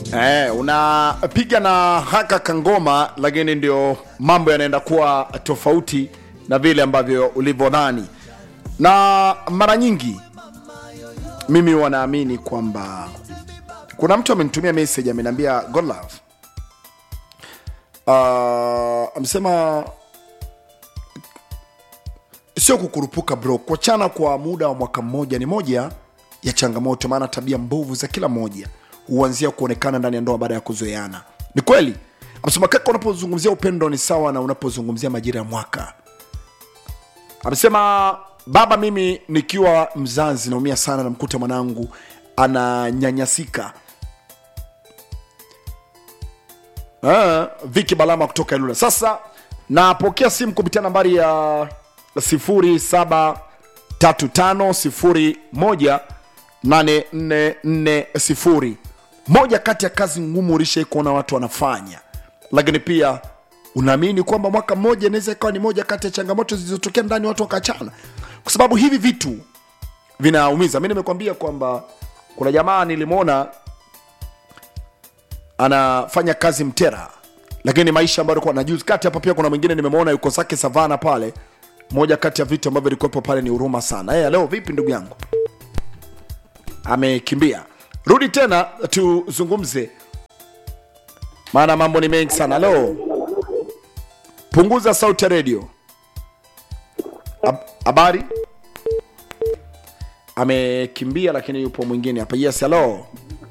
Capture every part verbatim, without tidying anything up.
Eh, unapiga na haka kangoma, lakini ndio mambo yanaenda kuwa tofauti na vile ambavyo ulivyodhani. Na mara nyingi mimi wanaamini kwamba kuna mtu amenitumia message ameniambia God love. Uh, amesema sio kukurupuka bro, kuachana kwa muda wa mwaka mmoja ni moja ya changamoto, maana tabia mbovu za kila mmoja huanzia kuonekana ndani ya ndoa baada ya kuzoeana. Ni kweli. Amesema kaka, unapozungumzia upendo ni sawa na unapozungumzia majira ya mwaka. Amesema baba, mimi nikiwa mzazi naumia sana na mkuta mwanangu ananyanyasika. Ah, Viki Balama kutoka Ilula. Sasa napokea simu kupitia nambari ya sifuri saba tatu tano sifuri moja nane nne nne sifuri. Moja kati ya kazi ngumu ulishawahi kuona watu wanafanya, lakini pia unaamini kwamba mwaka mmoja inaweza ikawa ni moja kati ya changamoto zilizotokea ndani watu wakachana, kwa sababu hivi vitu vinaumiza. Mimi nimekwambia kwamba kuna jamaa nilimwona anafanya kazi Mtera, lakini maisha ambayo alikuwa anajuzi kati hapa. Pia kuna mwingine nimemwona yuko zake Savana pale. Moja kati ya vitu ambavyo vilikuwa pale ni huruma sana. Eh, hey, leo vipi ndugu yangu? Amekimbia. Rudi tena tuzungumze, maana mambo ni mengi sana leo. Punguza sauti ya radio. Habari? Amekimbia, lakini yupo mwingine hapa. Yes, hello.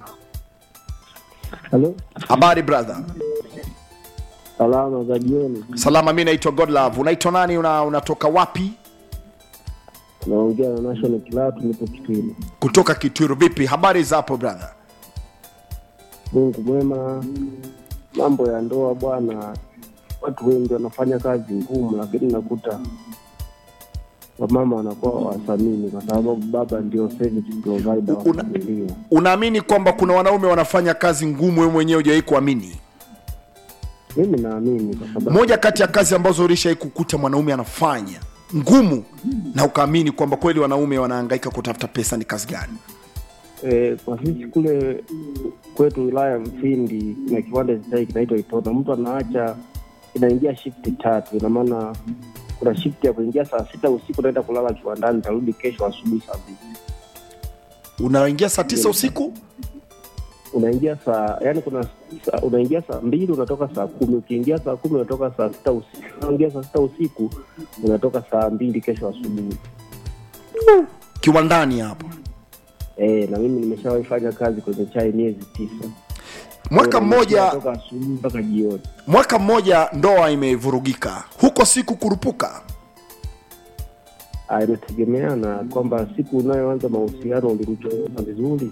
Hello. Habari brother? Salama za jioni. Salama, mimi naitwa God love. Unaitwa nani? Una unatoka wapi? Naongea na National Club, nipo Kitwiru. Kutoka Kitwiru. Vipi habari za hapo brother? Mungu mwema. Mambo ya ndoa bwana, watu wengi wanafanya kazi ngumu, lakini nakuta wamama wanakuwa wasamini kwa sababu baba ndio service provider wa familia. Unaamini kwamba kuna wanaume wanafanya kazi ngumu wewe mwenyewe hujawahi kuamini? Mimi naamini kwa sababu moja kati ya kazi ambazo ulishawahi kukuta mwanaume anafanya ngumu na ukaamini kwamba kweli wanaume wanahangaika kutafuta pesa ni kazi gani? Eh, kwa sisi kule kwetu wilaya Mfindi na kiwanda cha kinaitwa Itona, mtu anaacha inaingia shift tatu. Ina maana kuna shift ya kuingia saa sita usiku naenda kulala kiwandani, tarudi kesho asubuhi saa mbili. Unaingia saa tisa usiku? Unaingia saa, yani kuna saa, unaingia saa mbili unatoka saa kumi. Ukiingia saa kumi unatoka saa sita usiku. Unaingia saa sita usiku unatoka saa mbili kesho asubuhi. Uh, kiwandani hapo. Eh, na mimi nimeshawahi fanya kazi kwenye chai miezi tisa. Mwaka mmoja kutoka asubuhi mpaka jioni. Mwaka mmoja ndoa imevurugika. Huko siku kurupuka. Ah, inategemeana kwamba siku unayoanza mahusiano ulimchunguza vizuri.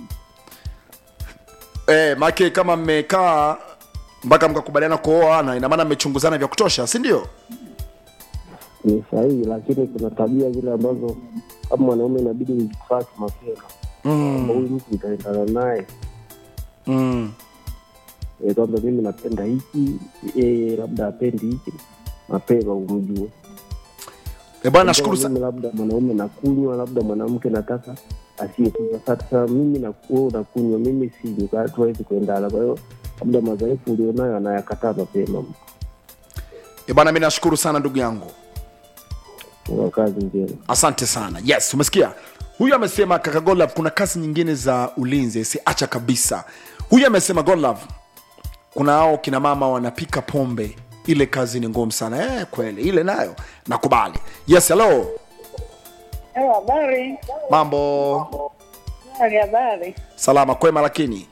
Eh, maki kama mmekaa mpaka mkakubaliana kuoana, ina maana mmechunguzana vya kutosha, si ndio? Ni sahihi, lakini kuna tabia zile ambazo kama mwanaume inabidi uzifuate mapema. Mm. Huyu mtu nitaendana naye. Mm. Eh, kwamba mimi napenda hiki, yeye labda apendi hiki, mapema umjue. Eh bwana, nashukuru sana. Labda mwanaume nakunywa, labda mwanamke nataka asiyekunywa. Sasa mimi na wewe unakunywa, mimi si nikatu hawezi kuendana. Kwa hiyo labda madhaifu ulionayo anayakataa mapema. Eh bwana, mimi nashukuru sana ndugu yangu. Kwa kazi njema. Asante sana. Yes, umesikia? Huyu amesema kaka God love kuna kazi nyingine za ulinzi si acha kabisa. Huyu amesema God love kuna hao kina mama wanapika pombe, ile kazi ni ngumu sana. Eh, kweli ile nayo nakubali. Yes, hello. Eh, habari. Mambo. Habari. Salama kwema, lakini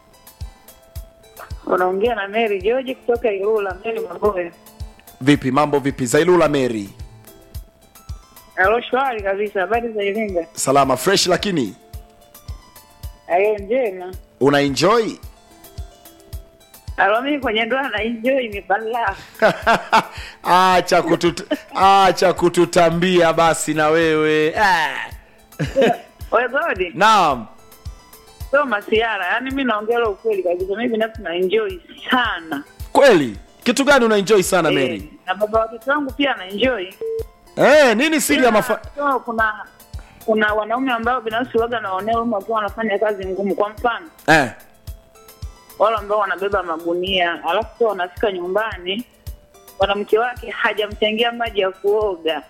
unaongea na Mary George kutoka Ilula, Mary Maboya. Vipi mambo vipi za Ilula Mary? Alo, shwari kabisa. Habari za Iringa? Salama fresh, lakini ayo njema. Una enjoy? Alo, mimi kwenye ndoa na enjoy ni balaa. Acha kutut acha kututambia basi na wewe. Ah. Wewe Godi? Naam. So masiara, yani mimi naongea ukweli kabisa. Mimi binafsi na enjoy sana. Kweli? Kitu gani una enjoy sana eh, Mary? Na baba watoto wangu pia na enjoy. Eh, nini siri ya mafa... So, kuna kuna wanaume ambao binafsi waga naonea wao wakiwa wanafanya kazi ngumu. Kwa mfano eh, wale ambao wanabeba magunia, alafu sasa wanafika nyumbani mwanamke wake hajamchangia maji ya kuoga.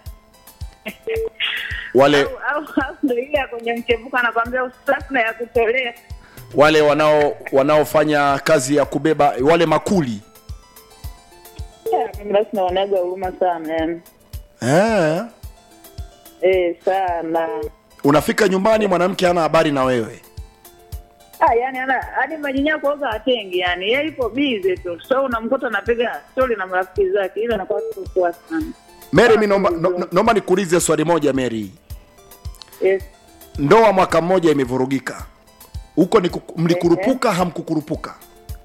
Wale au au au ndio ile kwenye mchepuko anakuambia usafi na ya kutolea. wale wanao wanaofanya kazi ya kubeba wale makuli. Yeah, mimi basi naonaga huruma sana yani. Eh. Eh, sana. Unafika nyumbani mwanamke hana habari na wewe. Ah, yani ana hadi maji yako kuoga atengi yani. Yeye yupo busy tu. So unamkuta anapiga story na marafiki zake. Ile inakuwa tu kwa sana. Mary, mimi naomba no, naomba nikuulize swali moja Mary. Yes. Ndoa mwaka mmoja imevurugika. Huko ni mlikurupuka hamkukurupuka?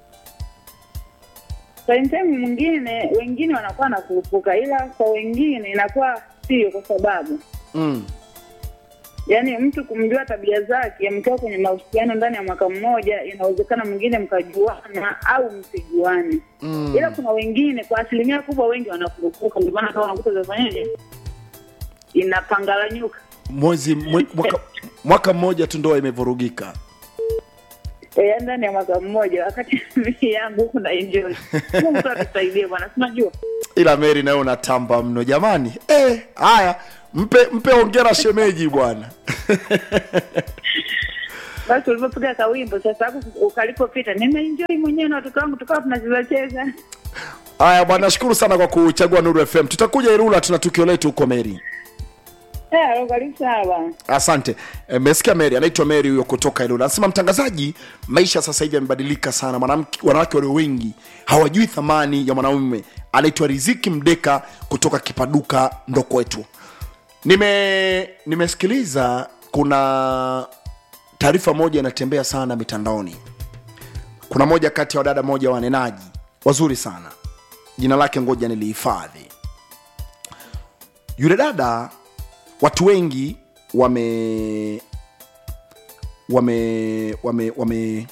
Sometimes mwingine wengine wanakuwa na kurupuka, ila kwa wengine inakuwa sio, kwa sababu mm. yani mtu kumjua tabia zake mkiwa kwenye mahusiano ndani ya mwaka mmoja, inawezekana mwingine mkajuana au msijuane. mm. Ila kuna wengine, kwa asilimia kubwa wengi wanakurupuka, ndio maana kama unakuta zafanyaje inapangalanyuka. Mwezi mwaka, mwaka mmoja tu ndoa imevurugika. Eh, ndani ya mwaka mmoja, wakati mimi yangu kuna enjoy. Mungu atusaidie bwana, tunajua. Ila Mary nayo unatamba mno jamani. Eh, haya, mpe mpe hongera shemeji bwana. Basi ulipopiga kawimbo sasa ukalipopita, nimeenjoy mwenyewe na watoto wangu tukawa tunacheza. Haya bwana, nashukuru sana kwa kuchagua Nuru F M. Tutakuja Ilula, tuna tukio letu huko Mary. Eh, karibu sana. Asante. Mmesikia Mary, anaitwa Mary huyo kutoka Ilula. Anasema mtangazaji, maisha sasa hivi yamebadilika sana. Mwanamke wanawake wale wengi hawajui thamani ya mwanaume. Anaitwa Riziki Mdeka kutoka Kipaduka ndo kwetu. Nime nimesikiliza kuna taarifa moja inatembea sana mitandaoni. Kuna moja kati ya wadada moja wanenaji wazuri sana. Jina lake ngoja nilihifadhi. Yule dada watu wengi wame wame wame wame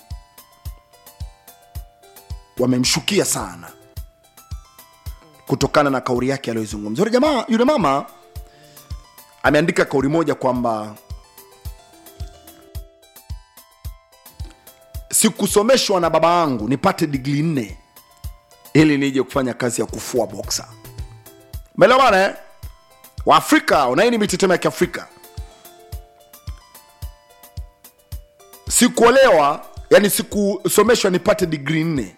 wamemshukia sana kutokana na kauli yake aliyozungumza. Yule jamaa, yule mama ameandika kauli moja kwamba sikusomeshwa na baba yangu nipate degree nne ili nije kufanya kazi ya kufua boxer. Umeelewa bana eh? Wa Afrika, unaini mitetemo ya Kiafrika. Sikuolewa, yani sikusomeshwa nipate degree nne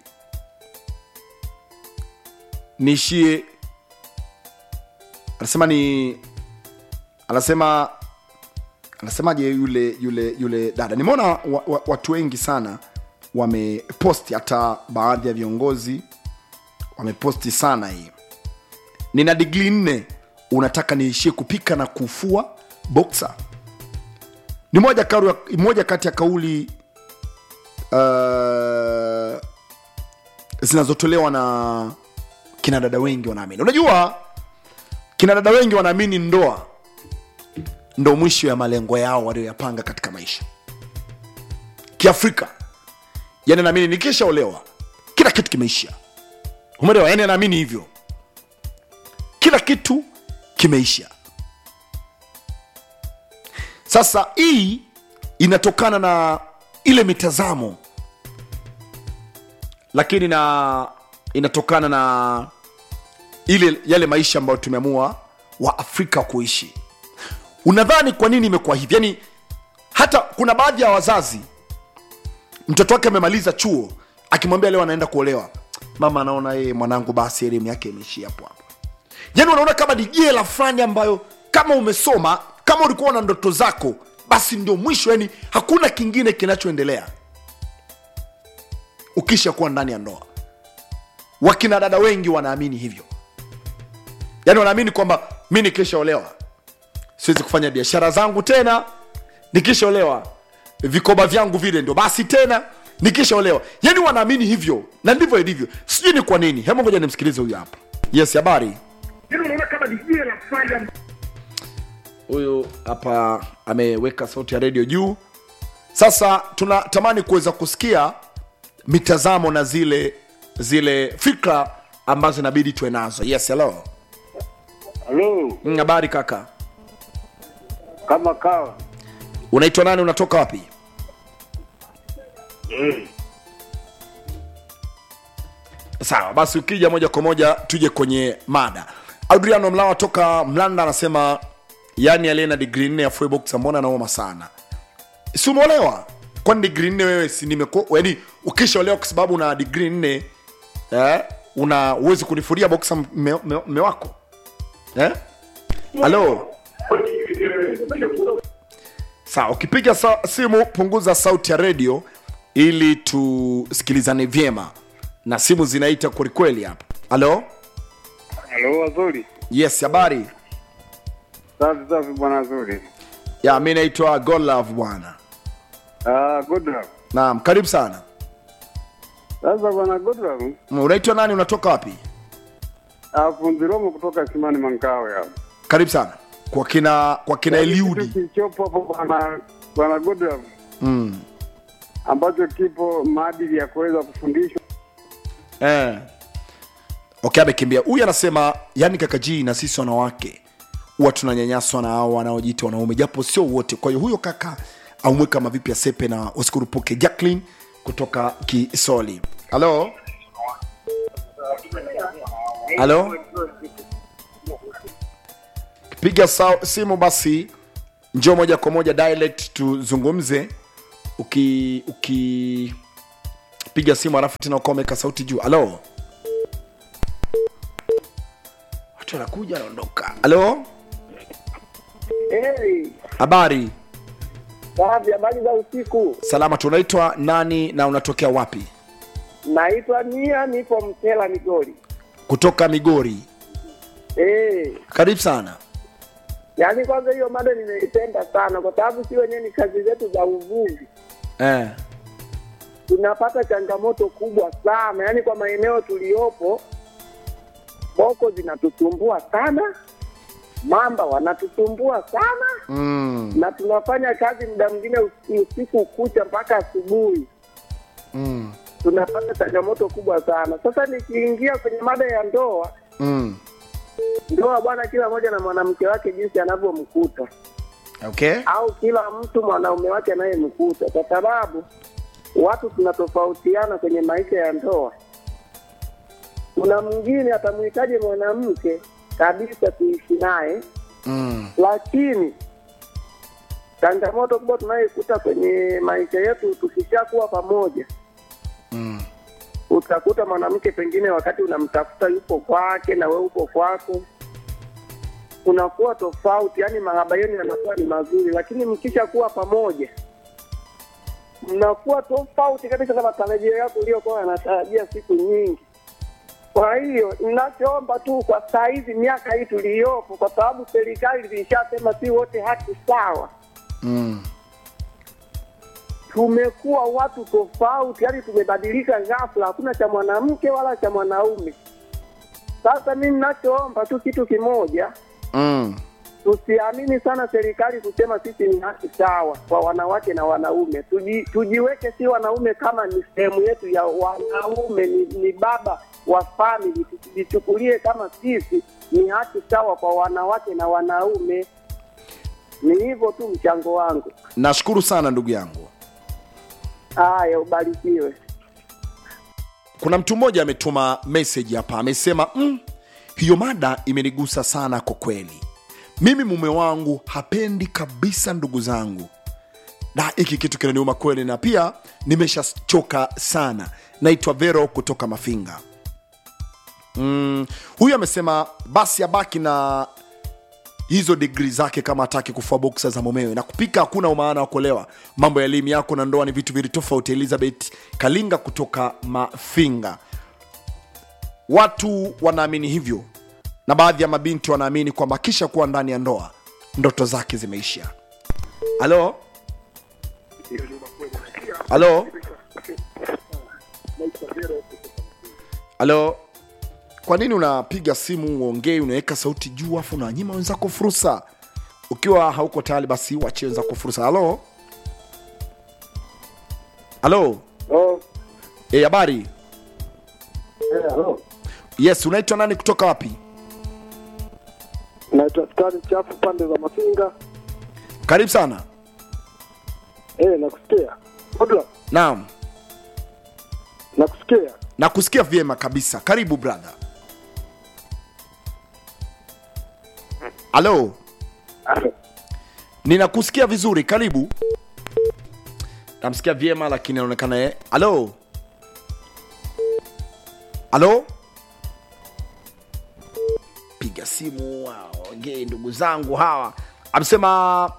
niishie. Anasema ni anasema anasemaje yule yule yule dada. Nimeona wa, wa, watu wengi sana wameposti, hata baadhi ya viongozi wameposti sana hii. Nina degree nne, unataka niishie kupika na kufua boxer? Ni moja karu, moja kati ya kauli uh, zinazotolewa na kina dada wengi wanaamini. Unajua kina dada wengi wanaamini ndoa ndo mwisho ya malengo yao walioyapanga katika maisha. Kiafrika, yani naamini nikishaolewa kila kitu kimeisha. Umeelewa? Yani naamini hivyo. Kila kitu kimeisha. Sasa hii inatokana na ile mitazamo, lakini na inatokana na ile yale maisha ambayo tumeamua wa Afrika kuishi. Unadhani kwa nini imekuwa hivi? Yani hata kuna baadhi ya wazazi mtoto wake amemaliza chuo, akimwambia leo anaenda kuolewa, mama anaona yeye mwanangu basi elimu yake imeishia hapo hapo. Yani unaona kama ni jela fulani ambayo kama umesoma, kama ulikuwa na ndoto zako, basi ndio mwisho, yani hakuna kingine kinachoendelea ukisha kuwa ndani ya ndoa. Wakina dada wengi wanaamini hivyo. Yani wanaamini kwamba mimi nikishaolewa siwezi kufanya biashara zangu tena, nikishaolewa vikoba vyangu vile ndio basi tena, nikishaolewa. Yani wanaamini hivyo, na ndivyo ilivyo. Sijui ni kwa nini. Hebu ngoja nimsikilize huyu hapa. Yes, habari. Huyu hapa ameweka sauti ya radio juu. Sasa tunatamani kuweza kusikia mitazamo na zile zile fikra ambazo inabidi tuwe nazo. Yes, hello. Hello. Mm, habari kaka. Kama kawa. Unaitwa nani, unatoka wapi? Mm. Sawa, basi ukija moja kwa moja tuje kwenye mada. Adriano Mlawa toka Mlanda anasema yani aliye na degree nne ya full box mbona anaoma sana. Si umeolewa? Kwani degree nne wewe si nimekuwa yaani ukishaolewa kwa sababu una degree nne eh una uwezo kunifuria boxer me, me, me wako? Eh? Halo. Sawa, ukipiga sa, simu punguza sauti ya radio ili tusikilizane vyema. Na simu zinaita kweli kweli hapa. Halo? Halo, Azuri. Yes, habari? Safi safi bwana Azuri. Ya, mimi naitwa God Love bwana. Ah, good luck. Naam, karibu sana. Sasa bwana good luck. Mm, unaitwa nani, unatoka wapi? Ah, fundi Romo kutoka Simani Mankawe hapa. Karibu sana. Kwa kina kwa kina Eliudi. Kichopo hapo bwana bwana good luck. Mm. Ambacho kipo maadili ya kuweza kufundishwa. Eh. Okay, amekimbia. Huyu anasema yani kaka G na sisi wanawake huwa tunanyanyaswa na hao wanaojiita wanaume japo sio wote. Kwa hiyo huyo kaka aumweka mavipi ya sepe na usikurupuke. Jacqueline kutoka Kisoli. Halo? Halo? Piga simu basi, njoo moja kwa moja direct tuzungumze. Uki uki piga simu alafu tena ukomeka sauti juu. Halo? Watu wanakuja wanaondoka. Halo? Hey, Habari? safi, habari za usiku. Salama, tunaitwa nani na unatokea wapi? Naitwa Nia, nipo Mtela Migori. Kutoka Migori. Eh, Karibu sana. yaani kwanza hiyo mada nimeipenda sana kwa sababu si wenyewe ni kazi zetu za uvuvi. Eh. Tunapata changamoto kubwa sana, yaani kwa maeneo tuliyopo boko zinatusumbua sana, mamba wanatusumbua sana. Mm. Na tunafanya kazi muda mwingine usiku kucha mpaka asubuhi. Mm. Tunapata changamoto kubwa sana. Sasa nikiingia kwenye mada ya ndoa, Mm. ndoa bwana, kila mmoja na mwanamke wake jinsi anavyomkuta, Okay. au kila mtu mwanaume wake anayemkuta, kwa sababu watu tunatofautiana kwenye maisha ya ndoa. Kuna mwingine atamhitaji mwanamke kabisa tuishi naye, Mm. lakini changamoto kubwa tunayoikuta kwenye maisha yetu tukishakuwa pamoja, Mm. utakuta mwanamke pengine wakati unamtafuta yupo kwake na wewe upo kwako, unakuwa tofauti, yani mahaba yenu yanakuwa ni mazuri, lakini mkisha kuwa pamoja mnakuwa tofauti kabisa na matarajio yako uliyokuwa yanatarajia siku nyingi. Kwa hiyo ninachoomba tu kwa saa hizi miaka hii tuliyopo, kwa sababu serikali ilishasema si wote haki sawa, Mm. tumekuwa watu tofauti, yani tumebadilika ghafla, hakuna cha mwanamke wala cha mwanaume. Sasa mimi ninachoomba tu kitu kimoja, Mm. tusiamini sana serikali kusema sisi ni haki sawa kwa wanawake na wanaume. Tuji, tujiweke si wanaume kama ni sehemu yetu ya wanaume, ni, ni baba wa family. Tusijichukulie kama sisi ni haki sawa kwa wanawake na wanaume. Ni hivyo tu mchango wangu. Nashukuru sana ndugu yangu. Haya, ubarikiwe. Kuna mtu mmoja ametuma message hapa, amesema mm, hiyo mada imenigusa sana kwa kweli. Mimi mume wangu hapendi kabisa ndugu zangu. Na hiki kitu kinaniuma kweli, na pia nimeshachoka sana. Naitwa Vero kutoka Mafinga. Mm, huyu amesema basi abaki na hizo degree zake kama hataki kufua boxer za mumewe, na kupika hakuna umaana wa kuolewa. Mambo ya elimu yako na ndoa ni vitu vili tofauti. Elizabeth Kalinga kutoka Mafinga. Watu wanaamini hivyo, na baadhi ya mabinti wanaamini kwamba kisha kuwa ndani ya ndoa ndoto zake zimeisha. Halo? Halo? Halo? Kwa nini unapiga simu uongee, unaweka sauti juu afu unanyima wenzako fursa? Ukiwa hauko tayari basi wache wenzako fursa. Halo? Halo? Oh, Eh, habari? eh, hello. Yes, unaitwa nani kutoka wapi? Naitwa Stani Chafu pande za Mafinga. Karibu sana. Eh, nakusikia. Kodla, Naam. nakusikia. na kusikia vyema kabisa. Karibu brother. Halo. Ninakusikia vizuri, karibu. Namsikia vyema lakini inaonekana yeye. Halo. Halo. Piga simu ongee ndugu zangu hawa. Amesema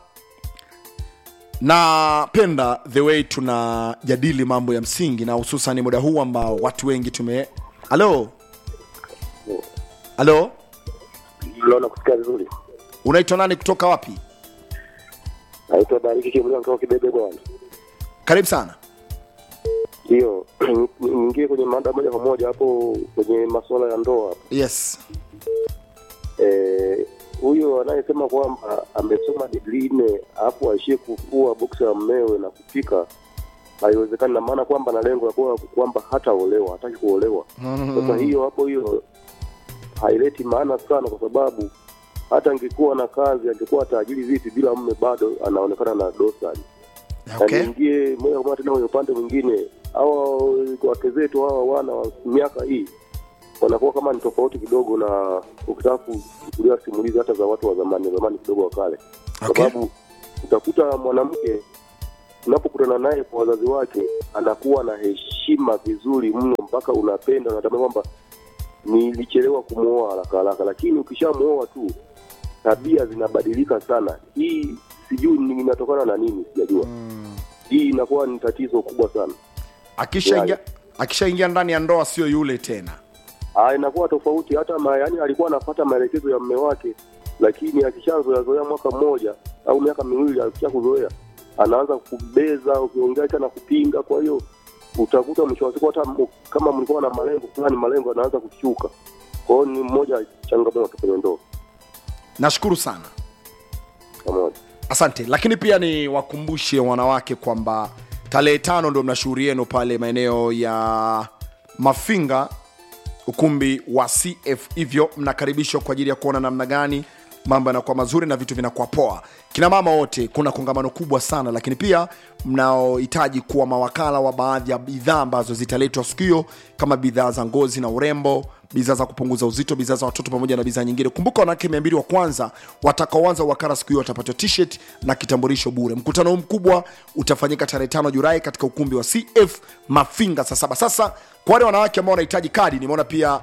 napenda the way tunajadili mambo ya msingi na hususan muda huu ambao watu wengi tume. Halo. Halo. Leo nakusikia vizuri. Unaitwa nani kutoka wapi? Naitwa Bariki Kimlio kutoka Kibebe bwana. Karibu sana. Ndio, niingie kwenye mada moja kwa moja hapo kwenye masuala ya ndoa. Yes. Eh, huyo anayesema kwamba amesoma degree nne hapo aishie kufua boksi ya mmewe na kupika, haiwezekani, na maana kwamba na lengo la kwa kwamba hataolewa, hataki kuolewa. Sasa hiyo hapo hiyo haileti maana sana, kwa sababu hata angekuwa na kazi angekuwa tajiri vipi bila mume bado anaonekana na dosari. Okay. Niingie moja kwa moja tena kwenye upande mwingine, hawa wake zetu hawa wana wa miaka hii wanakuwa kama ni tofauti kidogo na ukitaka kuchukulia simulizi hata za watu wa zamani zamani kidogo wa kale. Okay. Sababu utakuta mwanamke unapokutana naye kwa wazazi wake anakuwa na heshima vizuri mno mpaka unapenda, unatamani kwamba nilichelewa kumuoa haraka haraka, lakini ukishamuoa tu tabia zinabadilika sana. Hii sijui inatokana na nini, sijajua. Mm. Hii inakuwa ni tatizo kubwa sana. Akishaingia akishaingia ndani ya ndoa sio yule tena. Ah, inakuwa tofauti. Hata ma, yani alikuwa anafuata maelekezo ya mume wake, lakini akishazoea zoea mwaka mmoja au miaka miwili akishakuzoea anaanza kubeza, ukiongea tena kupinga. Kwa hiyo utakuta mwisho wa siku hata kama mlikuwa na malengo fulani, malengo yanaanza kushuka. Kwa hiyo ni mmoja changamoto kwenye ndoa. Nashukuru sana. Pamoja. Asante. Lakini pia ni wakumbushe wanawake kwamba tarehe tano ndio mnashuhuri yenu pale maeneo ya Mafinga, ukumbi wa C F. Hivyo mnakaribishwa kwa ajili ya kuona namna gani mambo yanakuwa mazuri na vitu vinakuwa poa. Kina mama wote, kuna kongamano kubwa sana, lakini pia mnaohitaji kuwa mawakala wa baadhi ya bidhaa ambazo zitaletwa siku hiyo, kama bidhaa za ngozi na urembo, bidhaa za kupunguza uzito, bidhaa za watoto pamoja na bidhaa nyingine. Kumbuka wanawake mia mbili wa kwanza watakaoanza wakala siku hiyo watapata t-shirt na kitambulisho bure. Mkutano huu mkubwa utafanyika tarehe tano Julai katika ukumbi wa C F Mafinga saa saba. Sasa kwa wale wanawake ambao wanahitaji kadi, nimeona pia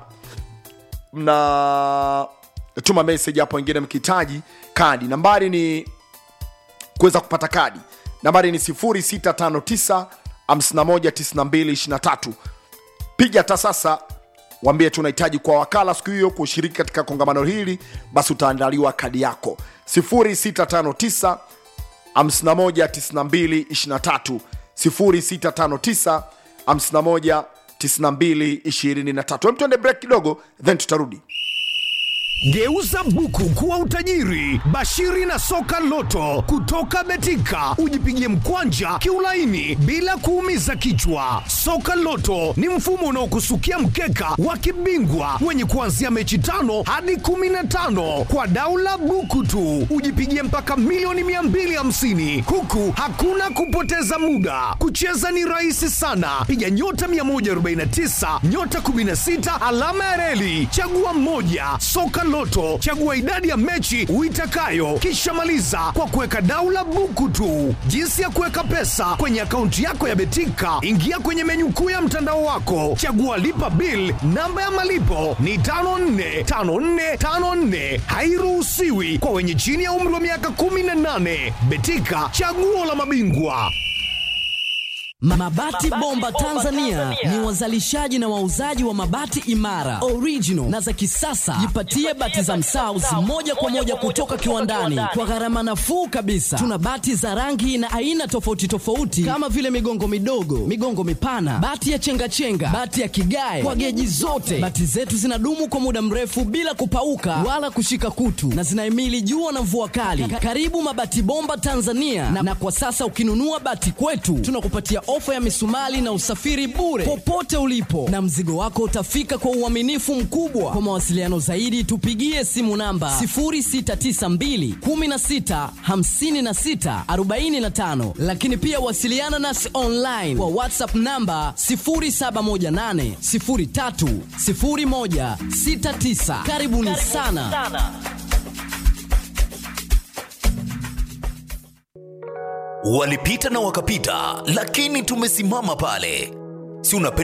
mna tuma message hapo, wengine mkihitaji kadi. Nambari ni kuweza kupata kadi. Nambari ni sifuri sita tano tisa hamsini moja tisini mbili ishirini na tatu. Piga hata sasa, waambie tunahitaji kwa wakala siku hiyo kushiriki katika kongamano hili, basi utaandaliwa kadi yako. sifuri sita tano tisa hamsini moja tisini mbili ishirini na tatu, sifuri sita tano tisa hamsini moja tisini mbili ishirini na tatu. Hem, tuende break kidogo then tutarudi. Geuza buku kuwa utajiri. Bashiri na soka loto kutoka Betika, ujipigie mkwanja kiulaini bila kuumiza kichwa. Soka loto ni mfumo unaokusukia mkeka wa kibingwa wenye kuanzia mechi tano hadi kumi na tano kwa daula buku tu. Ujipigie mpaka milioni mia mbili hamsini huku hakuna kupoteza muda. Kucheza ni rahisi sana. Piga nyota mia moja arobaini na tisa nyota kumi na sita alama ya reli, chagua moja. Soka Loto, chagua idadi ya mechi uitakayo, kisha maliza kwa kuweka daula buku tu. Jinsi ya kuweka pesa kwenye akaunti yako ya Betika, ingia kwenye menyu kuu ya mtandao wako, chagua lipa bill. Namba ya malipo ni tano nne tano nne tano nne. Hairuhusiwi kwa wenye chini ya umri wa miaka kumi na nane. Betika, chaguo la mabingwa. Mabati Bomba Tanzania ni wazalishaji na wauzaji wa mabati imara, original na za kisasa. Jipatie bati za Msauzi moja kwa moja kutoka kiwandani kwa gharama nafuu kabisa. Tuna bati za rangi na aina tofauti tofauti kama vile migongo midogo, migongo mipana, bati ya chengachenga, bati ya kigae kwa geji zote. Bati zetu zinadumu kwa muda mrefu bila kupauka wala kushika kutu na zinahimili jua na mvua kali. Karibu Mabati Bomba Tanzania, na, na kwa sasa ukinunua bati kwetu tunakupatia ofa ya misumali na usafiri bure popote ulipo, na mzigo wako utafika kwa uaminifu mkubwa. Kwa mawasiliano zaidi tupigie simu namba sifuri sita tisa mbili kumi na sita hamsini na sita arobaini na tano, lakini pia wasiliana nasi online kwa WhatsApp namba sifuri saba moja nane sifuri tatu sifuri moja sita tisa. Karibuni, Karibuni sana, sana. Walipita na wakapita, lakini tumesimama pale. Si unapenda